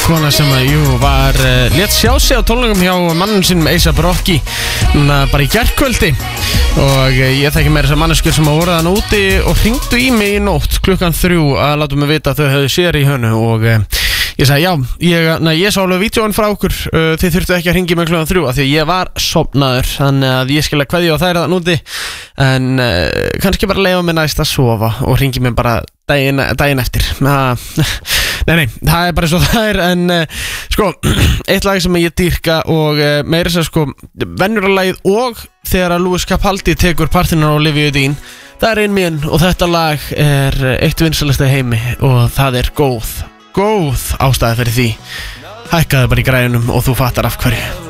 kona sem var létt sjá sig á tónleikum hjá mannum sínum A$AP Rocky bara í gærkvöldi og ég þekki meira þessar manneskjur sem voru þann úti og hringdu í mig í nótt klukkan 3 að láta mig vita að þau hefðu sér í hönu og ég sagði já, ég sá alveg vídeóin frá okkur, þið þurftu ekki að hringja mig klukkan 3 af því að ég var sofnaður, þannig að ég skil að kveðja á þær þann úti en kannski bara leiða mig næst að sofa og hringi mig bara daginn eftir. Nei, það bara eins og það en sko, eitt lag sem ég dýrka og meira sem sko venjuralagið og þegar að Lewis Capaldi tekur partina á Olivia Dean, það er ein mín og þetta lag er eitt vinsælasta í heimi og það er góð ástæði fyrir því. Hækkaðu bara í græjunum og þú fattar af hverju.